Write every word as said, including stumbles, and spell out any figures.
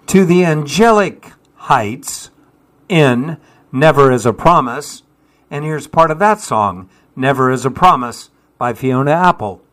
to the angelic heights in Never Is a Promise. And here's part of that song, Never Is a Promise by Fiona Apple.